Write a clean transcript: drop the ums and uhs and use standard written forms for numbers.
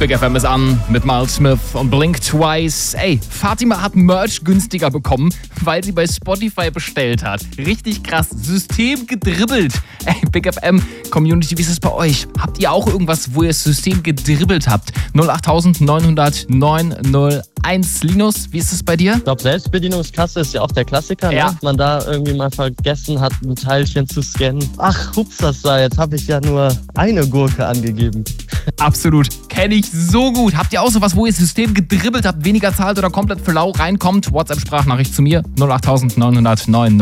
Big FM ist an mit Miles Smith und Blink Twice. Ey, Fatima hat Merch günstiger bekommen, weil sie bei Spotify bestellt hat. Richtig krass. System gedribbelt. Ey, Big FM Community, wie ist es bei euch? Habt ihr auch irgendwas, wo ihr das System gedribbelt habt? 08900 901. Linus, wie ist es bei dir? Ich glaube, Selbstbedienungskasse ist ja auch der Klassiker, Ja. ne? Man da irgendwie mal vergessen hat, ein Teilchen zu scannen. Ach, hups, jetzt habe ich ja nur eine Gurke angegeben. Absolut. Kenne ich so gut. Habt ihr auch sowas, wo ihr das System gedribbelt habt, weniger zahlt oder komplett für lau reinkommt? WhatsApp-Sprachnachricht zu mir 08900 901.